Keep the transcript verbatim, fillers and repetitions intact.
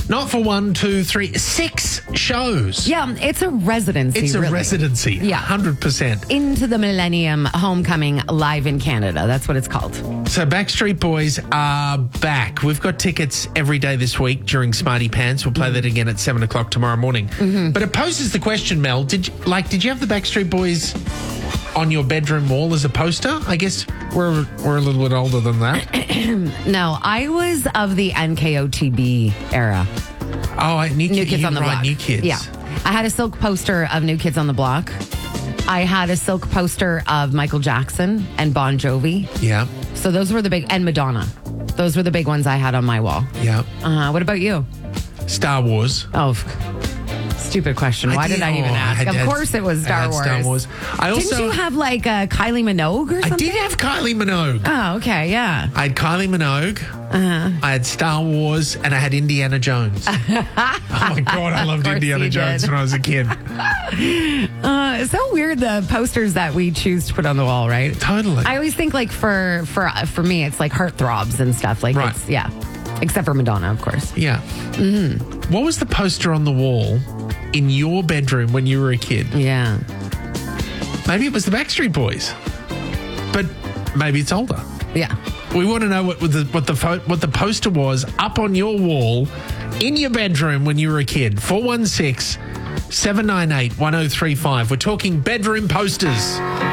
Not for one, two, three, six shows. Yeah, it's a residency. It's a really. residency. Yeah. one hundred percent. Into the Millennium Homecoming live in Canada. That's what it's called. So Backstreet Boys are back. We've got tickets every day this week during Smarty Pants. We'll play that again at seven o'clock tomorrow morning. Mm-hmm. But it poses the question, Mel, did you, like, did you have the Backstreet Boys on your bedroom wall as a poster? I guess we're we're a little bit older than that. No, I was of the N K O T B era. Oh, I, New, New Kids on the right, Block. New Kids. Yeah. I had a silk poster of New Kids on the Block. I had a silk poster of Michael Jackson and Bon Jovi. Yeah. So those were the big, and Madonna. Those were the big ones I had on my wall. Yeah. Uh, what about you? Star Wars. Oh, stupid question. I Why did, did- I even oh, I ask? had- Of had- course it was I Star had Wars. Star Wars. I also Didn't you have like uh, Kylie Minogue or something? I did have Kylie Minogue. Oh, okay, yeah. I had Kylie Minogue. Uh-huh. I had Star Wars, and I had Indiana Jones. oh my god, I loved course Indiana you Jones did. when I was a kid. Uh, it's so weird the posters that we choose to put on the wall, right? Totally. I always think like for for for me, it's like heartthrobs and stuff. Like Right. it's yeah, except for Madonna, of course. yeah. Mm-hmm. What was the poster on the wall in your bedroom when you were a kid? Yeah. Maybe it was the Backstreet Boys, but maybe it's older. Yeah. We want to know what the what the pho- what the poster was up on your wall in your bedroom when you were a kid. four one six, seven nine eight, one oh three five. We're talking bedroom posters.